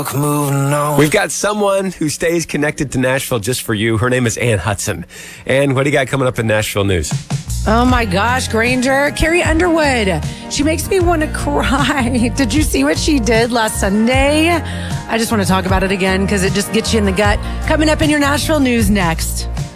We've got someone who stays connected to Nashville just for you. Her name is Ann Hudson. Ann, what do you got coming up in Nashville news? Oh my gosh, Granger, Carrie Underwood. She makes me want to cry. Did you see what she did last Sunday? I just want to talk about it again because it just gets you in the gut. Coming up in your Nashville news next.